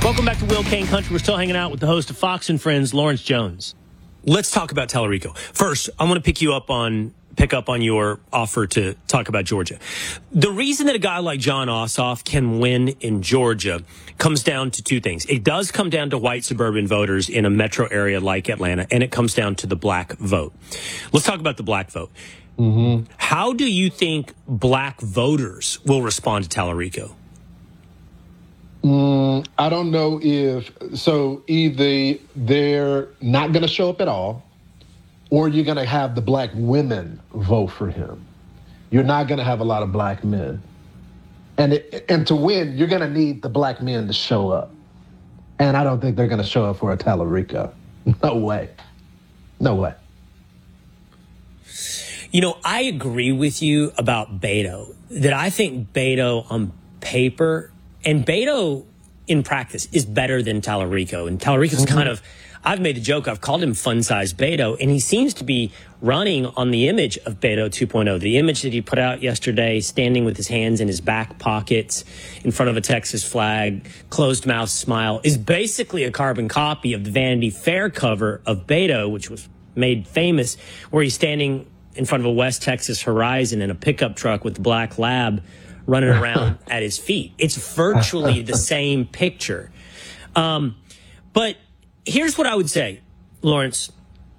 Welcome back to Will Kane Country. We're still hanging out with the host of Fox and Friends, Lawrence Jones. Let's talk about Tallarico. First, I want to pick up on your offer to talk about Georgia. The reason that a guy like Jon Ossoff can win in Georgia comes down to two things. It does come down to white suburban voters in a metro area like Atlanta, and it comes down to the black vote. Let's talk about the black vote. Mm-hmm. How do you think black voters will respond to Tallarico? I don't know either they're not going to show up at all, or you're going to have the black women vote for him. You're not going to have a lot of black men. And to win, you're going to need the black men to show up. And I don't think they're going to show up for a Tallarico. No way. No way. You know, I agree with you about Beto, that I think Beto on paper and Beto in practice is better than Tallarico. And Tallarico's kind of, I've made the joke, I've called him fun-sized Beto, and he seems to be running on the image of Beto 2.0, the image that he put out yesterday, standing with his hands in his back pockets in front of a Texas flag, closed mouth smile, is basically a carbon copy of the Vanity Fair cover of Beto, which was made famous, where he's standing in front of a West Texas Horizon in a pickup truck with the black lab running around at his feet. It's virtually the same picture. But here's what I would say, Lawrence.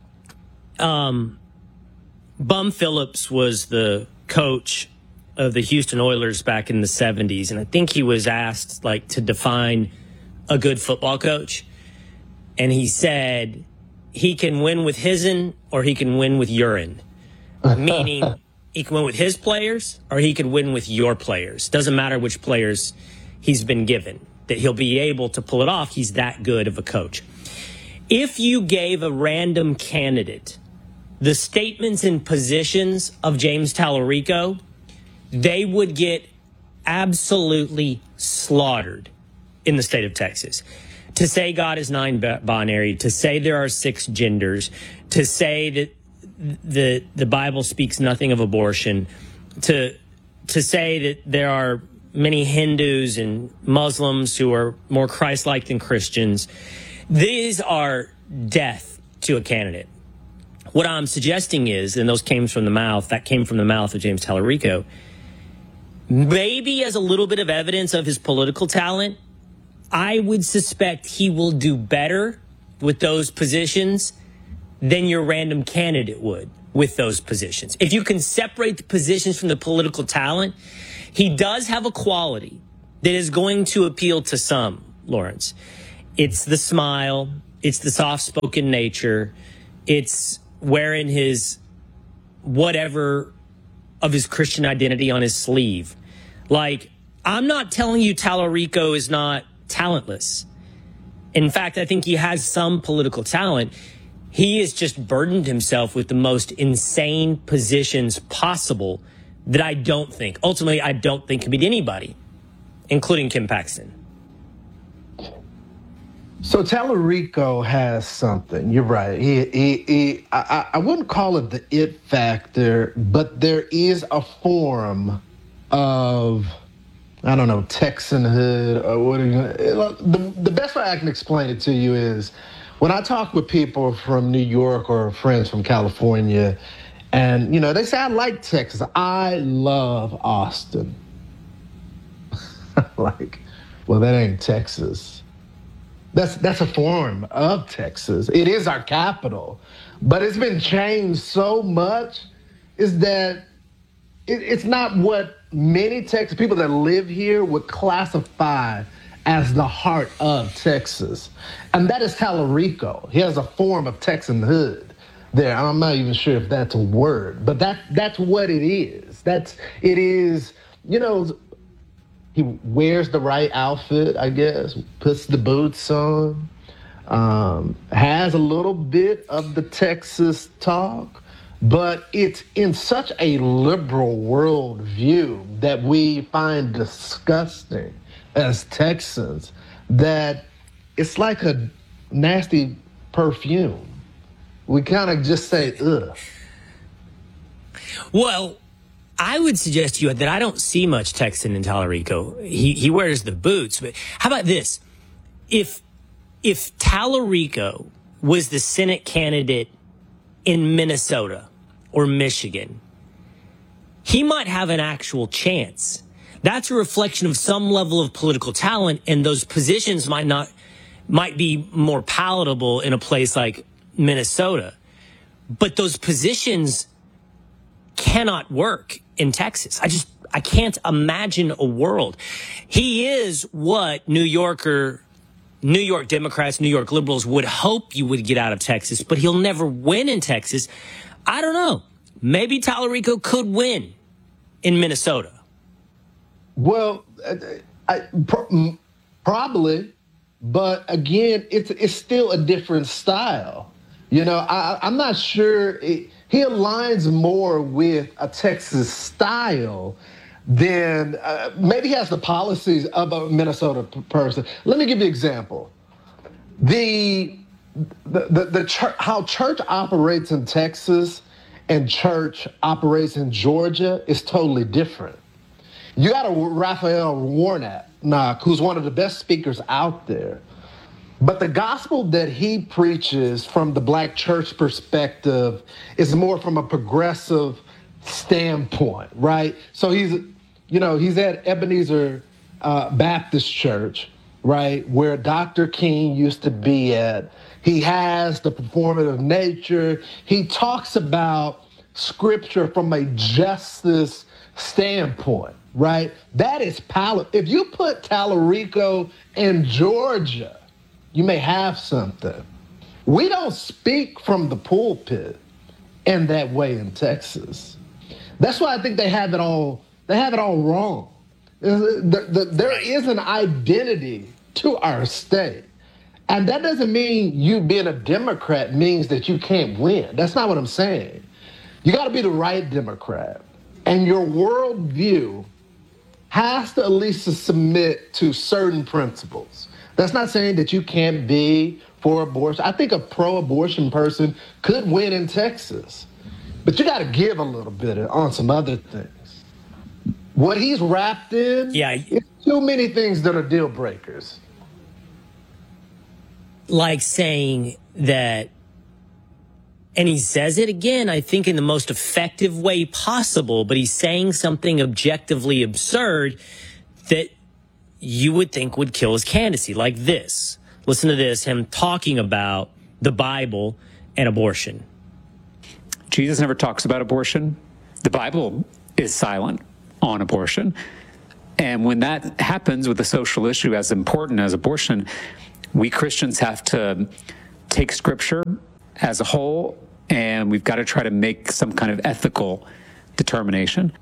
Bum Phillips was the coach of the Houston Oilers back in the 70s, and I think he was asked to define a good football coach. And he said he can win with hisn or he can win with urine, meaning he can win with his players or he can win with your players. Doesn't matter which players he's been given, that he'll be able to pull it off. He's that good of a coach. If you gave a random candidate the statements and positions of James Tallarico, they would get absolutely slaughtered in the state of Texas. To say God is non-binary, to say there are 6 genders, to say that the Bible speaks nothing of abortion, to say that there are many Hindus and Muslims who are more Christ-like than Christians. These are death to a candidate. What I'm suggesting is, and that came from the mouth of James Tallarico, maybe as a little bit of evidence of his political talent, I would suspect he will do better with those positions than your random candidate would with those positions. If you can separate the positions from the political talent, he does have a quality that is going to appeal to some, Lawrence. It's the smile. It's the soft-spoken nature. It's wearing his whatever of his Christian identity on his sleeve. I'm not telling you Tallarico is not talentless. In fact, I think he has some political talent. He has just burdened himself with the most insane positions possible that I don't think can beat anybody, including Kim Paxton. So Tallarico has something. You're right. I wouldn't call it the it factor, but there is a form of, I don't know, Texanhood or what. The best way I can explain it to you is when I talk with people from New York or friends from California, and they say I like Texas. I love Austin. Well, that ain't Texas. That's a form of Texas. It is our capital, but it's been changed so much is that it's not what many Texas people that live here would classify as the heart of Texas. And that is Tallarico. He has a form of Texanhood there. I'm not even sure if that's a word, but that's what it is. It is, he wears the right outfit, I guess, puts the boots on, has a little bit of the Texas talk, but it's in such a liberal worldview that we find disgusting as Texans that it's like a nasty perfume. We kind of just say, ugh. Well, I would suggest to you that I don't see much Texan in Tallarico. He wears the boots, but how about this? if Tallarico was the Senate candidate in Minnesota or Michigan, he might have an actual chance. That's a reflection of some level of political talent, and those positions might be more palatable in a place like Minnesota. But those positions cannot work in Texas. I can't imagine a world. He is what New York Democrats, New York liberals would hope you would get out of Texas, but he'll never win in Texas. I don't know. Maybe Tallarico could win in Minnesota. Well, probably, but again, it's still a different style. You know, I'm not sure he aligns more with a Texas style than maybe he has the policies of a Minnesota person. Let me give you an example. The church, how church operates in Texas and church operates in Georgia is totally different. You got a Raphael Warnock, who's one of the best speakers out there. But the gospel that he preaches from the black church perspective is more from a progressive standpoint, right? So he's at Ebenezer Baptist Church, right, where Dr. King used to be at. He has the performative nature. He talks about scripture from a justice standpoint, right? That is palatable. If you put Tallarico in Georgia, you may have something. We don't speak from the pulpit in that way in Texas. That's why I think they have it all wrong. There is an identity to our state. And that doesn't mean you being a Democrat means that you can't win. That's not what I'm saying. You got to be the right Democrat. And your worldview has to at least submit to certain principles. That's not saying that you can't be for abortion. I think a pro-abortion person could win in Texas. But you got to give a little bit on some other things. What he's wrapped in is too many things that are deal breakers. Like saying that, and he says it again, I think in the most effective way possible, but he's saying something objectively absurd that you would think would kill his candidacy, like this. Listen to this, him talking about the Bible and abortion. Jesus never talks about abortion. The Bible is silent on abortion. And when that happens with a social issue as important as abortion, we Christians have to take Scripture as a whole, and we've got to try to make some kind of ethical determination.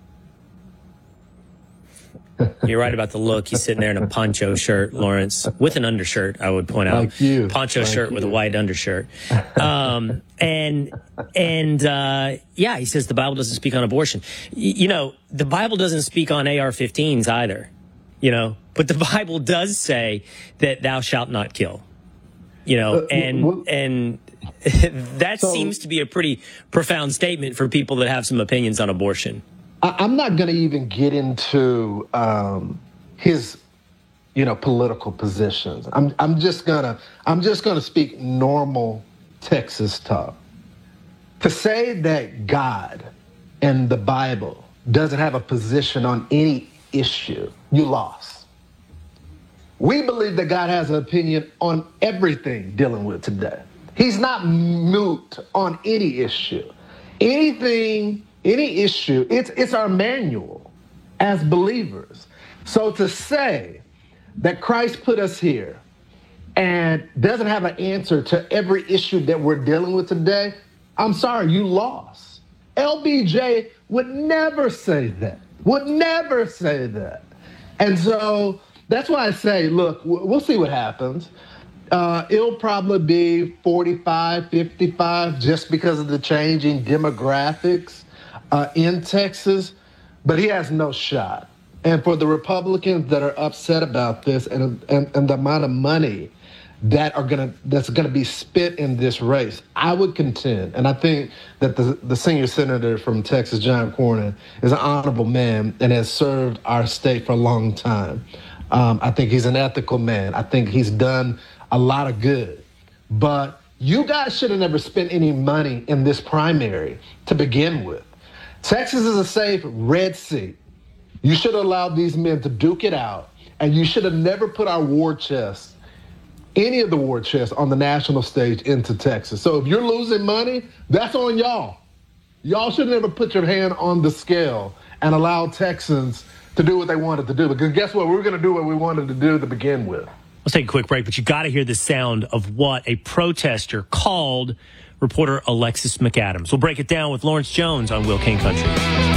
You're right about the look. He's sitting there in a poncho shirt, Lawrence, with an undershirt, I would point out. Like you. Poncho shirt with a white undershirt. He says the Bible doesn't speak on abortion. The Bible doesn't speak on AR-15s either, but the Bible does say that thou shalt not kill, and that seems to be a pretty profound statement for people that have some opinions on abortion. I'm not going to even get into his, political positions. I'm just gonna speak normal Texas talk. To say that God and the Bible doesn't have a position on any issue, you lost. We believe that God has an opinion on everything dealing with today. He's not mute on any issue. Any issue, it's our manual as believers. So to say that Christ put us here and doesn't have an answer to every issue that we're dealing with today, I'm sorry, you lost. LBJ would never say that, And so that's why I say, look, we'll see what happens. It'll probably be 45, 55, just because of the changing demographics in Texas, but he has no shot. And for the Republicans that are upset about this and the amount of money that's gonna be spent in this race, I would contend, and I think that the senior senator from Texas, John Cornyn, is an honorable man and has served our state for a long time. I think he's an ethical man. I think he's done a lot of good. But you guys should have never spent any money in this primary to begin with. Texas is a safe red seat. You should have allowed these men to duke it out, and you should have never put our war chest, any of the war chests on the national stage into Texas. So if you're losing money, that's on y'all. Y'all should never put your hand on the scale and allow Texans to do what they wanted to do. Because guess what? We were going to do what we wanted to do to begin with. Let's take a quick break, but you got to hear the sound of what a protester called reporter Alexis McAdams. We'll break it down with Lawrence Jones on Will King Country.